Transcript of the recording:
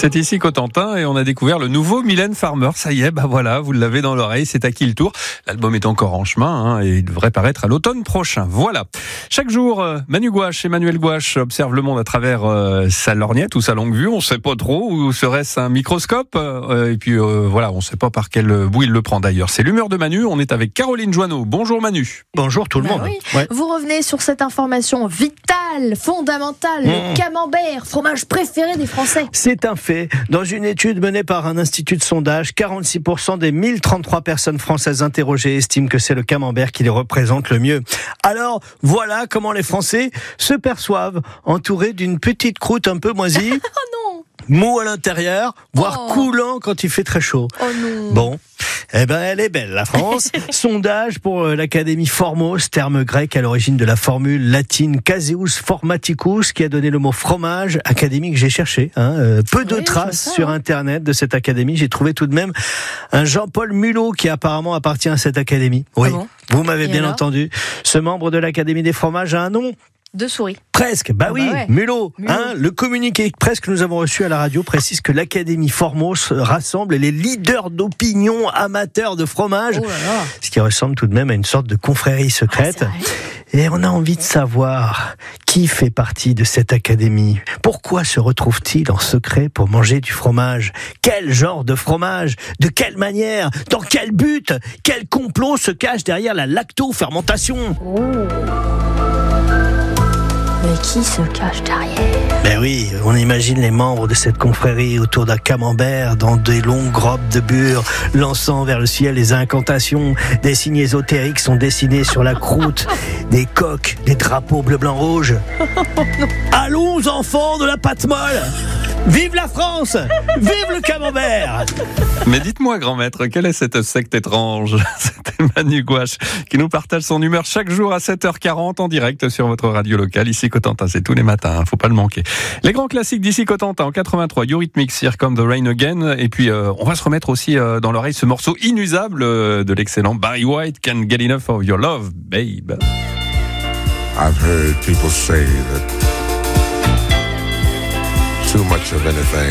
C'est ici Cotentin et on a découvert le nouveau Mylène Farmer. Ça y est, voilà, vous l'avez dans l'oreille, c'est à qui le tour. L'album est encore en chemin et il devrait paraître à l'automne prochain. Voilà. Chaque jour, Manu Gouache, Emmanuel Gouache observe le monde à travers sa lorgnette ou sa longue vue. On ne sait pas trop, ou serait-ce un microscope et puis voilà, on ne sait pas par quel bout il le prend d'ailleurs. C'est l'humeur de Manu, on est avec Caroline Joanneau. Bonjour Manu. Bonjour tout le monde. Oui. Ouais. Vous revenez sur cette information vitale, fondamentale, le camembert, fromage préféré des Français. C'est un fait. Dans une étude menée par un institut de sondage, 46% des 1033 personnes françaises interrogées estiment que c'est le camembert qui les représente le mieux. Alors, voilà comment les Français se perçoivent, entourés d'une petite croûte un peu moisie. Oh non. Mou à l'intérieur, voire coulant quand il fait très chaud. Oh non. Bon, elle est belle, la France. Sondage pour l'Académie Formos, terme grec à l'origine de la formule latine Caseus Formaticus, qui a donné le mot fromage. Académie que j'ai cherché. Peu de traces sur Internet de cette académie. J'ai trouvé tout de même un Jean-Paul Mulot qui apparemment appartient à cette académie. Oui, vous m'avez bien entendu. Ce membre de l'Académie des fromages a un nom. De souris. Presque, Mulot. Le communiqué presque que nous avons reçu à la radio précise que l'Académie Formos rassemble les leaders d'opinion amateurs de fromage, ce qui ressemble tout de même à une sorte de confrérie secrète. Et on a envie de savoir qui fait partie de cette académie. Pourquoi se retrouve-t-il en secret pour manger du fromage ? Quel genre de fromage ? De quelle manière ? Dans quel but ? Quel complot se cache derrière la lactofermentation ? Mais qui se cache derrière ? Ben oui, on imagine les membres de cette confrérie autour d'un camembert dans des longues robes de bure, lançant vers le ciel les incantations. Des signes ésotériques sont dessinés sur la croûte, des coques, des drapeaux bleu, blanc, rouge. Allons enfants de la pâte molle ! Vive la France ! Vive le camembert ! Mais dites-moi, grand maître, quelle est cette secte étrange ? C'était Manu Gouache qui nous partage son humeur chaque jour à 7h40 en direct sur votre radio locale, ici Cotentin. C'est tous les matins, faut pas le manquer. Les grands classiques d'ici Cotentin en 83, Eurythmics, Here Come the Rain Again. Et puis, on va se remettre aussi dans l'oreille ce morceau inusable de l'excellent Barry White, Can't Get Enough of Your Love, Babe. I've heard people say that too much of anything